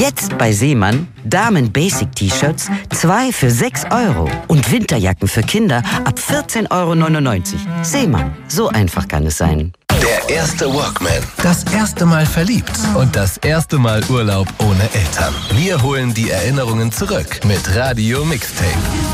Jetzt bei Seemann Damen-Basic-T-Shirts 2 für 6 € und Winterjacken für Kinder ab 14,99 €. Seemann, so einfach kann es sein. Der erste Walkman. Das erste Mal verliebt. Und das erste Mal Urlaub ohne Eltern. Wir holen die Erinnerungen zurück mit Radio Mixtape.